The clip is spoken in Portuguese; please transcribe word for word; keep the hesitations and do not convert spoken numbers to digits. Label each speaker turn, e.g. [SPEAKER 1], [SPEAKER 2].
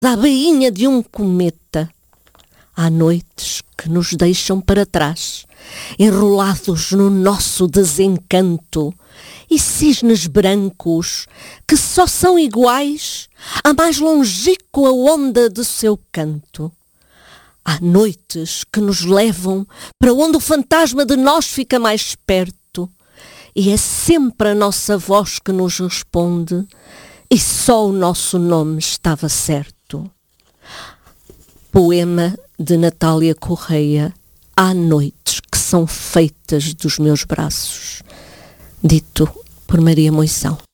[SPEAKER 1] à bainha de um cometa. Há noites que nos deixam para trás, enrolados no nosso desencanto, e cisnes brancos que só são iguais à mais longínqua onda do seu canto. Há noites que nos levam para onde o fantasma de nós fica mais perto, e é sempre a nossa voz que nos responde, e só o nosso nome estava certo. Poema de Natália Correia. Há noites que são feitas dos meus braços. Dito por Maria Moição.